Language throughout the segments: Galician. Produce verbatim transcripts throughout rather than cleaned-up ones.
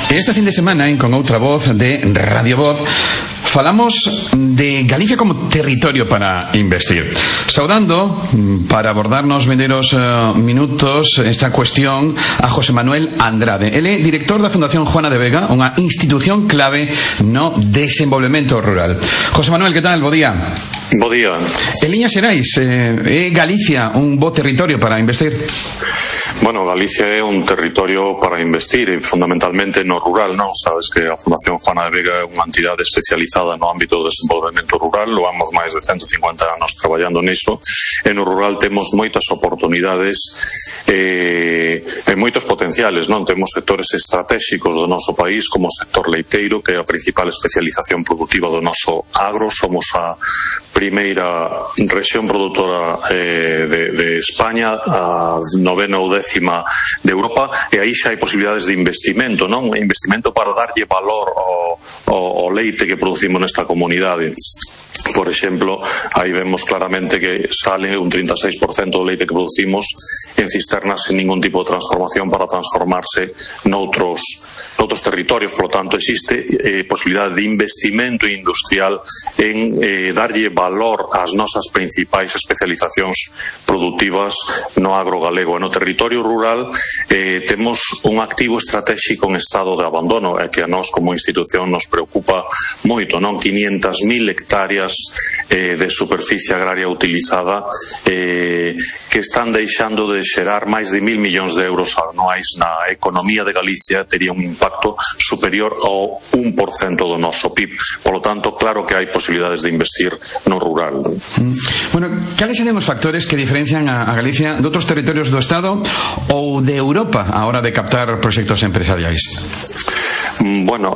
Este fin de semana, en Con Outra Voz de Radio Voz, falamos de Galicia como territorio para investir. Saudando, para abordar nos vindeiros uh, minutos, esta cuestión a José Manuel Andrade. Ele é director da Fundación Juana de Vega, unha institución clave no desenvolvemento rural. José Manuel, que tal? Bo día. Bo día. En liñas xerais, eh, é Galicia un bo territorio para investir? Bueno, Galicia é un territorio para investir, e fundamentalmente no rural, non? Sabes que a Fundación Juana de Vega é unha entidade especializada no ámbito do desenvolvemento rural, loamos máis de ciento cincuenta anos traballando niso, e no rural temos moitas oportunidades e, e moitos potenciales, non? Temos sectores estratégicos do noso país, como o sector leiteiro, que é a principal especialización productiva do noso agro. Somos a primeira rexión produtora eh, de, de España, a novena ou décima de Europa, e aí xa hai posibilidades de investimento, non? Investimento para darlle valor ao, ao, ao leite que producimos nesta comunidade. Por exemplo, aí vemos claramente que sale un trinta e seis por cento do leite que producimos en cisternas sin ningún tipo de transformación para transformarse noutros, noutros territorios. Por lo tanto, existe eh, posibilidade de investimento industrial en eh, darlle valor ás nosas principais especializacións productivas no agro galego. E no territorio rural eh, temos un activo estratégico en estado de abandono, e que a nós como institución nos preocupa moito, non? quinientas mil hectáreas Eh, de superficie agraria utilizada eh, que están deixando de xerar máis de mil millóns de euros anuais na economía de Galicia. Tería un impacto superior ao un por cento do noso P I B. Por lo tanto, claro que hai posibilidades de investir no rural. Mm. Bueno, cales serían os factores que diferencian a, a Galicia de outros territorios do Estado ou de Europa a hora de captar proxectos empresariais? Bueno,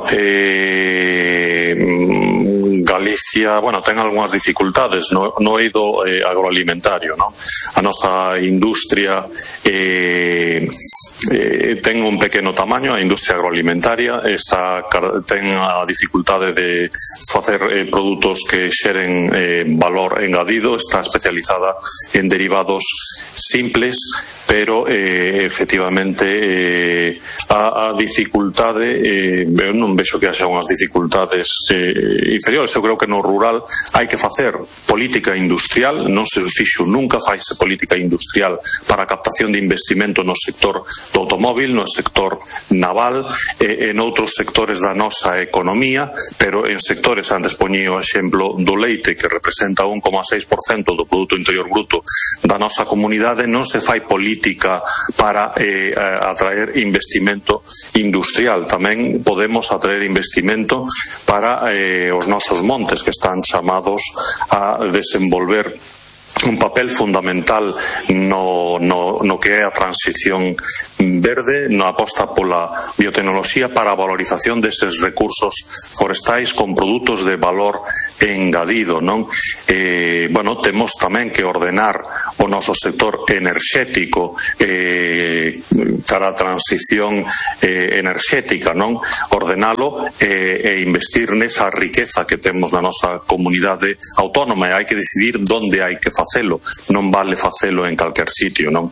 eh, Galicia, bueno, ten algunhas dificultades no, no eido eh, agroalimentario, non? A nosa industria eh, eh, ten un pequeno tamaño, a industria agroalimentaria está, ten a dificultade de facer eh, produtos que xeren eh, valor engadido, está especializada en derivados simples, pero eh, efectivamente eh, a, a dificultade eh, eu non vexo que haxa unhas dificultades eh, inferiores. Eu creo que no rural hai que facer política industrial, non se fixo nunca, faise política industrial para a captación de investimento no sector do automóvil, no sector naval e en outros sectores da nosa economía, pero en sectores, antes poñía o exemplo do leite, que representa un coma seis por cento do Produto Interior Bruto da nosa comunidade, non se fai política para eh, atraer investimento industrial. Tamén podemos atraer investimento para eh, os nosos montes, que están chamados a desenvolver un papel fundamental no, no, no que é a transición verde, na aposta pola biotecnoloxía para a valorización deses recursos forestais con produtos de valor engadido, non? Eh, bueno, temos tamén que ordenar o noso sector enerxético eh, para a transición eh, enerxética, non? Ordenalo eh, e investir nesa riqueza que temos na nosa comunidade autónoma, e hai que decidir onde hai que facelo, non vale facelo en calquer sitio, non?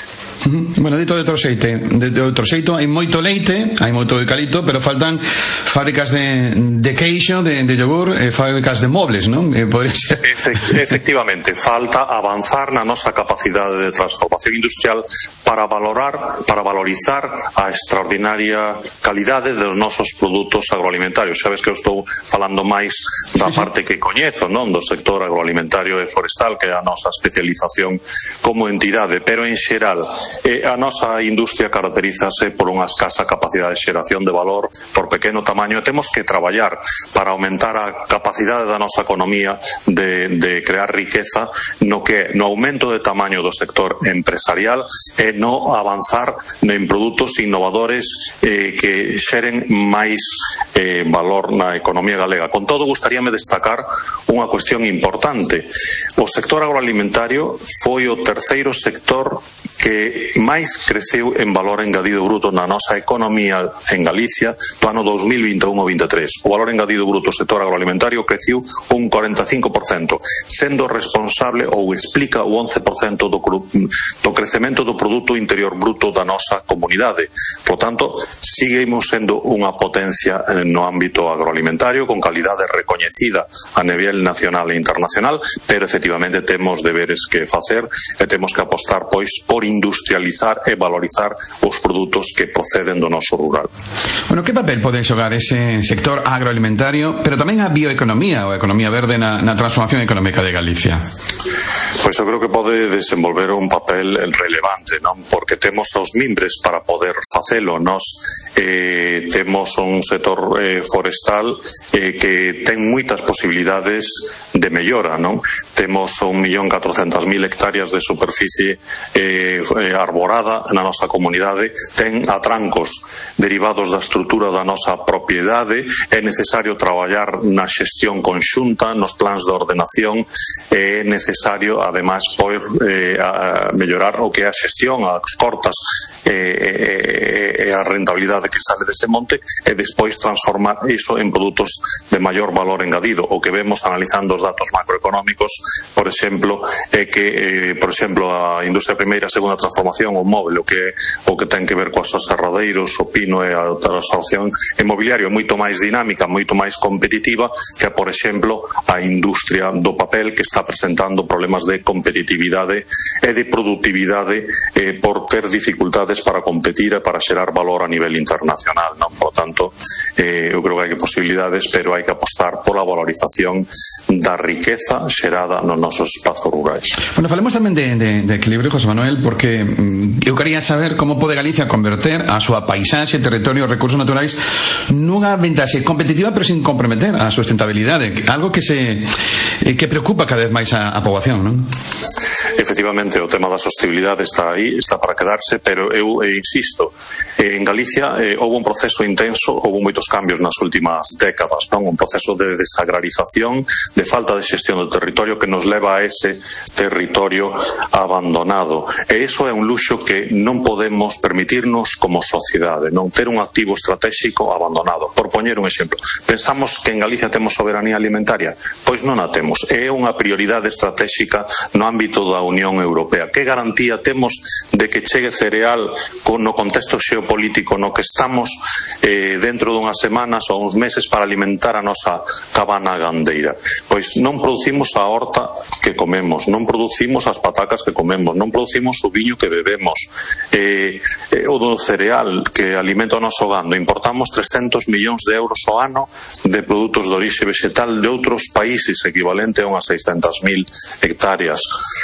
Bueno, dito de outro xeito, de, de outro xeito, hai moito leite, hai moito eucalipto, pero faltan fábricas de, de queixo, de, de yogur, e fábricas de mobles, non? Eh, podría ser. Efectivamente, falta avanzar na nosa capacidade de transformación industrial para valorar, para valorizar a extraordinaria calidade dos nosos produtos agroalimentarios. Sabes que eu estou falando máis da parte que coñezo, non? Do sector agroalimentario e forestal, que é a nosa especialización como entidade, pero en xeral Eh, a nosa industria caracterízase por unha escasa capacidade de xeración de valor por pequeno tamaño, e temos que traballar para aumentar a capacidade da nosa economía de, de crear riqueza no que no aumento de tamaño do sector empresarial e no avanzar en produtos innovadores eh, que xeren máis eh, valor na economía galega. Con todo, gustaríame destacar unha cuestión importante. O sector agroalimentario foi o terceiro sector que máis creceu en valor engadido bruto na nosa economía en Galicia do ano dos mil vinte e un ao vinte e tres. O valor engadido bruto do sector agroalimentario creciu un cuarenta e cinco por cento, sendo responsable ou explica o once por cento do, do crecemento do Produto Interior Bruto da nosa comunidade. Por tanto, seguimos sendo unha potencia no ámbito agroalimentario con calidade recoñecida a nivel nacional e internacional, pero efectivamente temos deberes que facer e temos que apostar pois por industrializar e valorizar os produtos que proceden do noso rural. Bueno, que papel pode xogar ese sector agroalimentario, pero tamén a bioeconomía ou a economía verde na, na transformación económica de Galicia? Pois eu creo que pode desenvolver un papel relevante, non? Porque temos os mimbres para poder facelo. Nos eh, temos un sector eh, forestal eh, que ten moitas posibilidades de mellora, non? Temos un millón catrocentas mil hectáreas de superficie eh, arborada na nosa comunidade, ten atrancos derivados da estrutura da nosa propiedade, é necesario traballar na xestión conxunta, nos plans de ordenación, é necesario además poder eh, a mellorar o que é a xestión, as cortas e eh, eh, a rentabilidade que sale dese monte e despois transformar iso en produtos de maior valor engadido. O que vemos analizando os datos macroeconómicos, por exemplo, é que, eh, por exemplo, a industria primeira e segunda transformación, o móvel, o que o que ten que ver coas aserradeiros, o pino e a transformación inmobiliaria é moito máis dinámica, moito máis competitiva que, por exemplo, a industria do papel, que está presentando problemas de competitividade e de productividade eh, por ter dificultades para competir e para xerar valor a nivel internacional, non? Por tanto, eh, eu creo que hai posibilidades, pero hai que apostar pola valorización da riqueza xerada nos nosos espazos rurais. Bueno, falemos tamén de, de, de equilibrio, José Manuel, porque mm, eu quería saber como pode Galicia converter a súa paisaxe, territorio e recursos naturais nunha ventaxe competitiva pero sin comprometer a sustentabilidade, algo que se eh, que preocupa cada vez máis a, a poboación, non? Efectivamente, o tema da sostenibilidade está aí, está para quedarse, pero eu eh, insisto, eh, en Galicia eh, houve un proceso intenso, houve moitos cambios nas últimas décadas, non? Un proceso de desagrarización, de falta de xestión do territorio que nos leva a ese territorio abandonado. E iso é un luxo que non podemos permitirnos como sociedade, non? Ter un activo estratégico abandonado. Por poñer un exemplo, pensamos que en Galicia temos soberanía alimentaria? Pois non a temos. É unha prioridade estratégica no ámbito da Unión Europea. Que garantía temos de que chegue cereal no contexto xeopolítico no que estamos eh, dentro dunhas semanas ou uns meses para alimentar a nosa cabana gandeira? Pois non producimos a horta que comemos, non producimos as patacas que comemos, non producimos o viño que bebemos, eh, eh, o do cereal que alimenta o noso gando. Importamos trescentos millóns de euros ao ano de produtos de orixe vegetal de outros países, equivalente a unhas seiscentas mil hectáreas.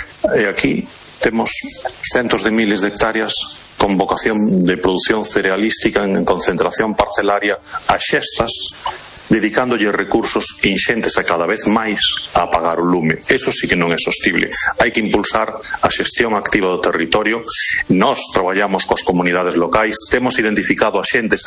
E aquí temos centos de miles de hectáreas con vocación de producción cerealística en concentración parcelaria a xestas, dedicándolle recursos inxentes a cada vez máis a apagar o lume. Eso sí que non é sostible. Hai que impulsar a xestión activa do territorio. Nós traballamos coas comunidades locais, temos identificado a xentes,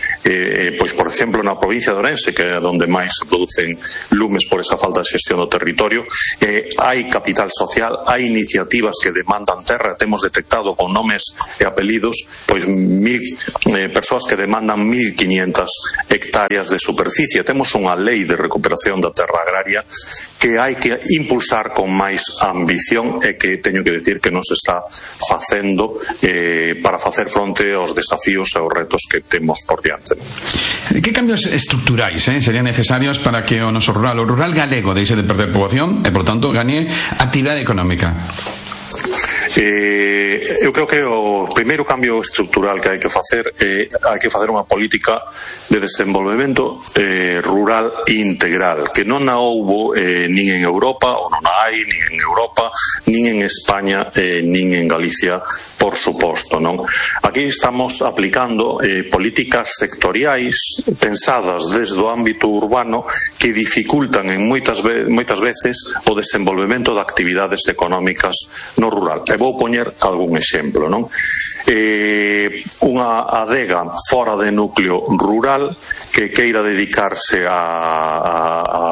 eh, pois por exemplo na provincia de Ourense, que é onde máis se producen lumes por esa falta de xestión do territorio. Eh, hai capital social, hai iniciativas que demandan terra, temos detectado con nomes e apelidos pois mil eh, persoas que demandan mil quinientas hectáreas de superficie. Temos unha lei de recuperación da terra agraria que hai que impulsar con máis ambición e que teño que decir que non se está facendo eh, para facer fronte aos desafíos e aos retos que temos por diante. Que cambios estruturais eh, serían necesarios para que o noso rural, o rural galego, deixe de perder poboación e, por tanto, gañe actividade económica? Eh, eu creo que o primeiro cambio estrutural que hai que facer é hai que facer unha política de desenvolvemento eh, rural integral, que non a houbo eh, nin en Europa, ou non a hai nin en Europa, nin en España, eh, nin en Galicia, por suposto, non? Aquí estamos aplicando eh, políticas sectoriais pensadas desde o ámbito urbano que dificultan en moitas, ve moitas veces o desenvolvemento de actividades económicas no rural. E vou poñer algún exemplo, non? Eh, unha adega fora de núcleo rural que queira dedicarse a, a, a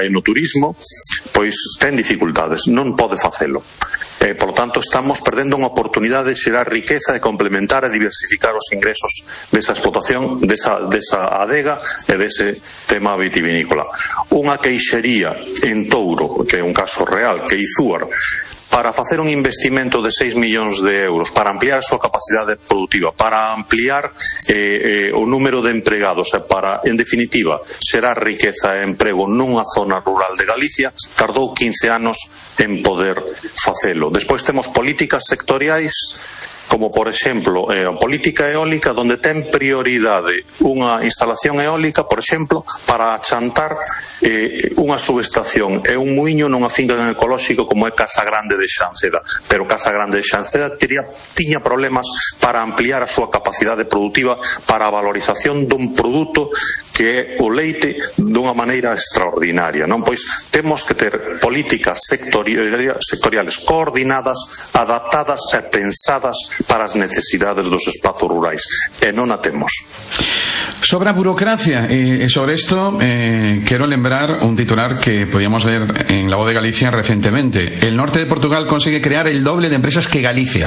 o enoturismo, pois ten dificultades, non pode facelo. Eh, por lo tanto, estamos perdendo unha oportunidade de xerar riqueza e complementar e diversificar os ingresos desa explotación, desa, desa adega e dese tema vitivinícola. Unha queixería en Touro, que é un caso real, que Izúar, para facer un investimento de seis millóns de euros, para ampliar a súa capacidade productiva, para ampliar eh, eh, o número de empregados e para, en definitiva, xerar riqueza e emprego nunha zona rural de Galicia, tardou quince anos en poder facelo. Despois temos políticas sectoriais, como por exemplo eh, a política eólica, donde ten prioridade unha instalación eólica, por exemplo, para achantar eh, unha subestación e un muiño nunha finca en ecolóxico como é Casa Grande de Xanceda. Pero Casa Grande de Xanceda tiña, tiña problemas para ampliar a súa capacidade productiva para a valorización dun produto que é o leite dunha maneira extraordinaria, non? Pois temos que ter políticas sectoriales coordinadas, adaptadas e pensadas para as necesidades dos espazos rurais, e non a temos. Sobre a burocracia, e sobre isto eh, quero lembrar un titular que podíamos ver en La Voz de Galicia recientemente. El norte de Portugal consigue crear el doble de empresas que Galicia.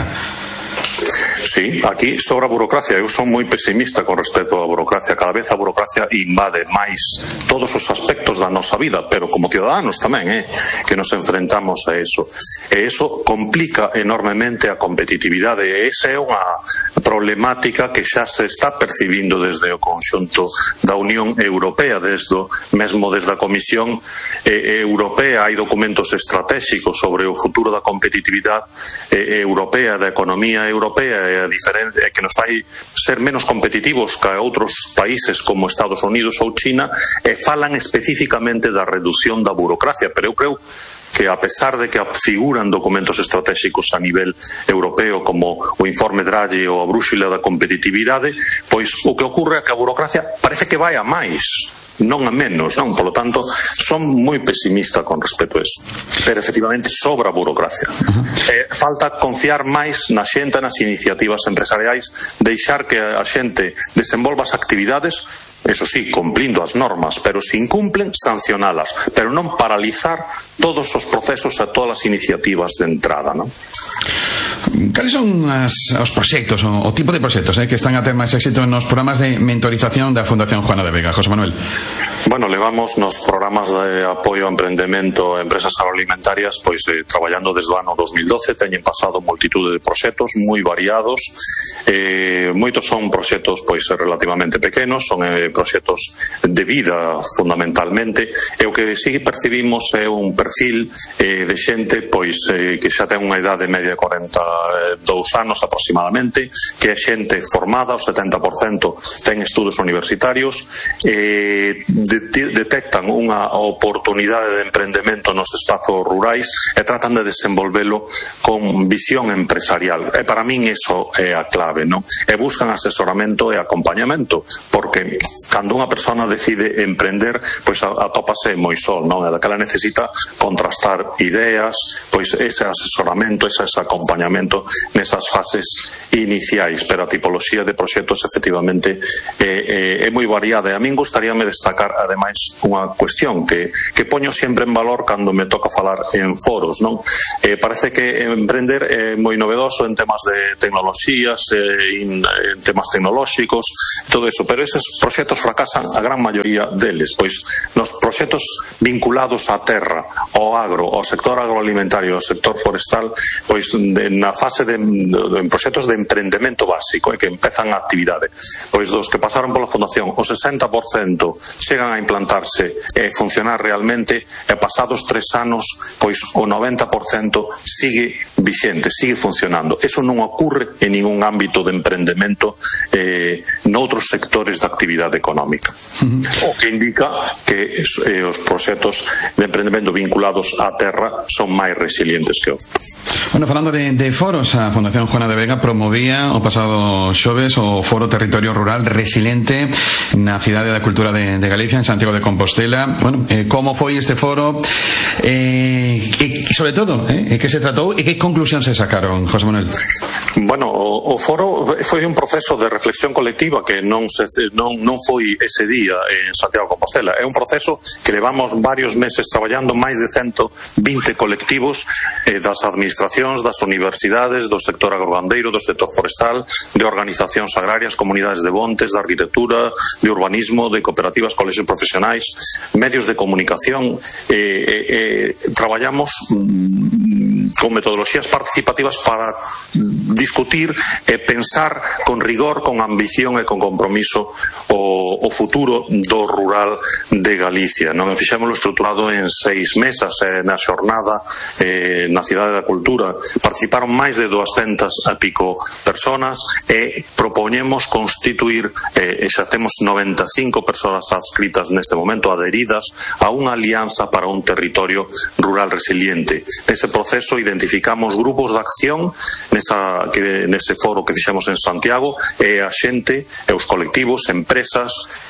Sí, aquí sobra burocracia. Eu son moi pesimista con respecto á burocracia. Cada vez a burocracia invade máis todos os aspectos da nosa vida, pero como ciudadanos tamén, eh, que nos enfrentamos a eso. E eso complica enormemente a competitividade. E esa é unha problemática que xa se está percibindo desde o conxunto da Unión Europea, desde mesmo desde a Comisión eh, Europea. Hai documentos estratégicos sobre o futuro da competitividade eh, europea, da economía europea, e a diferente, que nos fai ser menos competitivos que outros países como Estados Unidos ou China, e falan especificamente da reducción da burocracia. Pero eu creo que, a pesar de que figuran documentos estratégicos a nivel europeo como o informe Draghi ou a brúxula da competitividade, pois o que ocorre é que a burocracia parece que vai a máis, non a menos, non? Por lo tanto, son moi pesimista con respecto a eso. Pero efectivamente sobra burocracia. Uh-huh. Eh, falta confiar máis na xente, nas iniciativas empresariais, deixar que a xente desenvolva as actividades, eso sí, cumplindo as normas, pero se incumplen, sancionalas, pero non paralizar todos os procesos e todas as iniciativas de entrada, non? Cales son as, os proxectos, o, o tipo de proxectos eh, que están a ter máis éxito nos programas de mentorización da Fundación Juana de Vega? José Manuel. Bueno, levamos nos programas de apoio ao emprendemento a empresas agroalimentarias pois eh, traballando desde o ano dos mil doce, teñen pasado multitude de proxectos moi variados, eh, moitos son proxectos pois relativamente pequenos, son eh, proxectos de vida fundamentalmente, e o que si percibimos é un perfil eh, de xente pois eh, que xa ten unha idade media de cuarenta e dous anos aproximadamente, que é xente formada, o setenta por cento ten estudos universitarios, eh, de, detectan unha oportunidade de emprendemento nos espazos rurais e tratan de desenvolvelo con visión empresarial. E para min eso é a clave, non? E buscan asesoramento e acompañamento, porque cando unha persona decide emprender, pois atópase moi sol, non? E daquela necesita contrastar ideas, pois ese asesoramento, ese acompañamento nesas fases iniciais, pero a tipoloxía de proxectos efectivamente é, é, é moi variada. E a min gustaríame destacar ademais unha cuestión que, que poño sempre en valor cando me toca falar en foros, non? Eh, parece que emprender é moi novedoso en temas de tecnoloxías, eh, en, en temas tecnolóxicos, todo eso, pero eses proxectos fracasan a gran maioría deles, pois nos proxectos vinculados á terra, ao agro, ao sector agroalimentario, ao sector forestal, pois de, na fase de, de, de proxectos de emprendemento básico, eh, que empezan a actividade, pois dos que pasaron pola Fundación, o sesenta por cento chegan a implantarse e funcionar realmente, e pasados tres anos, pois o noventa por cento sigue vixente, sigue funcionando. Eso non ocurre en ningún ámbito de emprendemento eh, noutros sectores de actividade económica. Uh-huh. O que indica que eh, os proxectos de emprendemento vinculados vinculados á terra son máis resilientes que outros. Bueno, falando de, de foros, a Fundación Juana de Vega promovía o pasado xoves o Foro Territorio Rural Resiliente na Cidade da Cultura de, de Galicia, en Santiago de Compostela. Bueno, eh, como foi este foro, eh, e sobre todo, eh, que se tratou e que conclusión se sacaron, José Manuel? Bueno, o, o foro foi un proceso de reflexión colectiva que non, se, non, non foi ese día en Santiago de Compostela. É un proceso que levamos varios meses traballando, máis de ciento vinte colectivos eh, das administracións, das universidades, do sector agrogandeiro, do sector forestal, de organizacións agrarias, comunidades de montes, de arquitectura, de urbanismo, de cooperativas, colexios profesionais, medios de comunicación. Eh, eh, eh, traballamos mm, con metodoloxías participativas para discutir e pensar con rigor, con ambición e con compromiso o, o futuro do rural de Galicia. Non fixémoslo estruturado en seis mesas eh, na xornada eh, na Cidade da Cultura. Participaron máis de duascentas e pico personas e propoñemos constituir, eh, e xa temos noventa e cinco persoas adscritas neste momento, adheridas a unha alianza para un territorio rural resiliente. Nese proceso identificamos grupos de acción nesa, que, nese foro que fixemos en Santiago, e a xente, e os colectivos, empresas,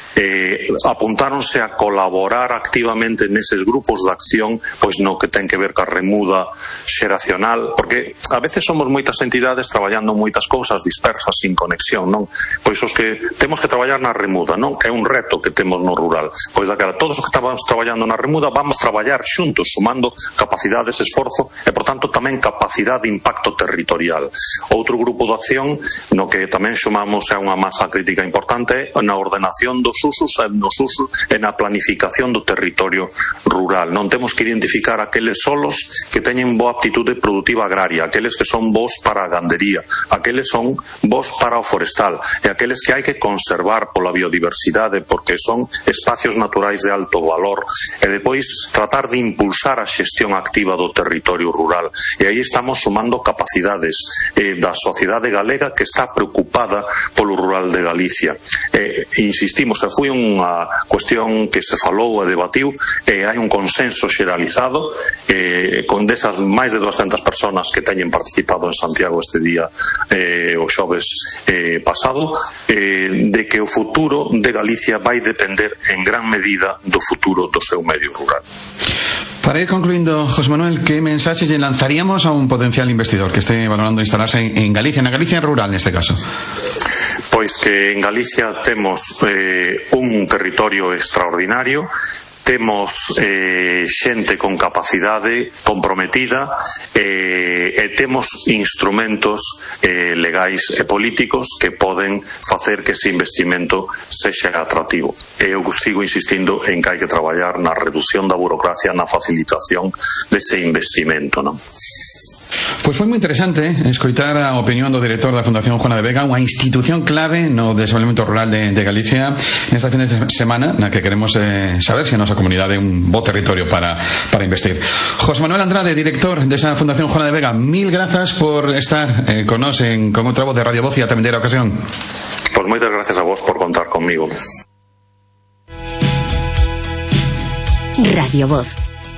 eh, apuntáronse a colaborar activamente neses grupos de acción, pois no que ten que ver ca remuda xeracional, porque a veces somos moitas entidades traballando moitas cousas dispersas, sin conexión, non? Pois os que temos que traballar na remuda, non? Que é un reto que temos no rural. Pois daquela, todos os que estábamos traballando na remuda vamos traballar xuntos, sumando capacidades, esforzo e, por tanto, tamén capacidade de impacto territorial. Outro grupo de acción no que tamén sumamos a unha masa crítica importante na ordenación dos usos e nos usos e na planificación do territorio rural. Non temos que identificar aqueles solos que teñen boa aptitude productiva agraria, aqueles que son bons para a gandería, aqueles son bons para o forestal e aqueles que hai que conservar pola biodiversidade porque son espacios naturais de alto valor, e depois tratar de impulsar a xestión activa do territorio rural. E aí estamos sumando capacidades eh, da sociedade galega que está preocupada polo rural de Galicia. Eh, insistimos, e foi unha cuestión que se falou e debatiu, e hai un consenso xeralizado eh, con desas máis de duascentas personas que teñen participado en Santiago este día, eh, o xoves eh, pasado, eh, de que o futuro de Galicia vai depender en gran medida do futuro do seu medio rural. Para ir concluindo, José Manuel, ¿qué mensajes le lanzaríamos a un potencial investidor que esté valorando instalarse en Galicia, en la Galicia rural en este caso? Pois que en Galicia temos eh, un territorio extraordinario, temos eh, xente con capacidade comprometida eh, e temos instrumentos eh, legais e políticos que poden facer que ese investimento sexa atractivo. E eu sigo insistindo en que hai que traballar na reducción da burocracia, na facilitación dese investimento, non? Pois foi moi interesante eh, escoitar a opinión do director da Fundación Juana de Vega, unha institución clave no desenvolvemento rural de, de Galicia nesta fin de semana na que queremos eh, saber se a nosa comunidade é un bo territorio para, para investir. José Manuel Andrade, director desa Fundación Juana de Vega, mil grazas por estar eh, con nos en con outra voz de Radio Voz e a atender a ocasión. Pois moitas gracias a vos por contar conmigo. Radio Voz.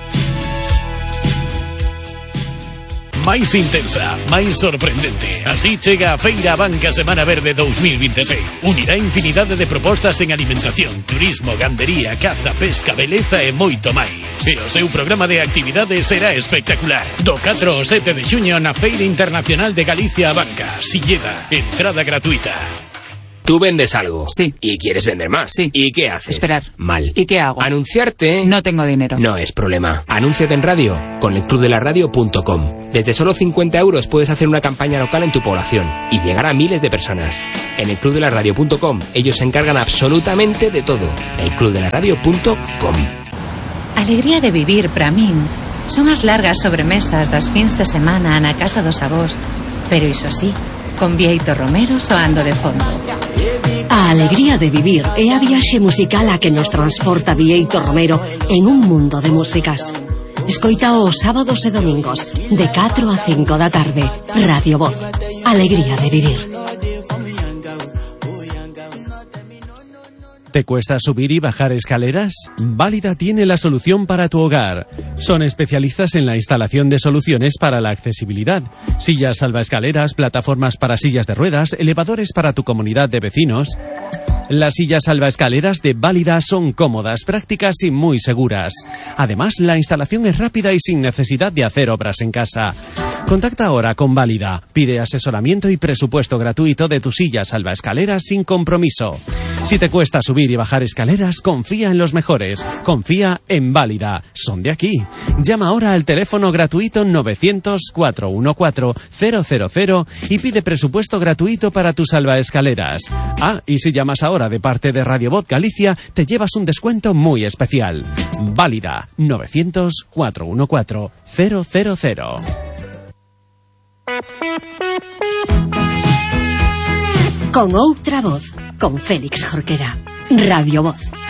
Máis intensa, máis sorprendente. Así chega a Feira Banca Semana Verde dous mil vinte e seis. Unirá infinidade de propostas en alimentación, turismo, gandería, caza, pesca, beleza e moito máis. E o seu programa de actividades será espectacular. Do catro ao sete de xuño na Feira Internacional de Galicia Banca, Silleda, entrada gratuita. Tú vendes algo. Sí. Y quieres vender más. Sí. ¿Y qué haces? Esperar. Mal. ¿Y qué hago? Anunciarte. No tengo dinero. No es problema. Anúnciate en radio con el club de la radio punto com. Desde solo cincuenta euros puedes hacer una campaña local en tu población y llegar a miles de personas. En el club de la radio punto com ellos se encargan absolutamente de todo. el club de la radio punto com. Alegría de vivir para min son as largas sobremesas das fins de semana na casa dos avós, pero iso sí, con Bieito Romero soando de fondo. A alegría de vivir é a viaxe musical a que nos transporta Bieito Romero en un mundo de músicas. Escoita os sábados e domingos de catro a cinco da tarde. Radio Voz. Alegría de vivir. ¿Te cuesta subir y bajar escaleras? Válida tiene la solución para tu hogar. Son especialistas en la instalación de soluciones para la accesibilidad. Sillas salvaescaleras, plataformas para sillas de ruedas, elevadores para tu comunidad de vecinos. Las sillas salvaescaleras de Válida son cómodas, prácticas y muy seguras. Además, la instalación es rápida y sin necesidad de hacer obras en casa. Contacta ahora con Válida. Pide asesoramiento y presupuesto gratuito de tu silla salvaescaleras sin compromiso. Si te cuesta subir y bajar escaleras, confía en los mejores. Confía en Válida. Son de aquí. Llama ahora al teléfono gratuito novecientos, cuatrocientos catorce, cero cero cero y pide presupuesto gratuito para tus salvaescaleras. Ah, y si llamas ahora de parte de Radio Voz Galicia, te llevas un descuento muy especial. Válida. novecientos, cuatrocientos catorce, cero cero cero. Con outra voz, con Félix Jorquera. Radio Voz.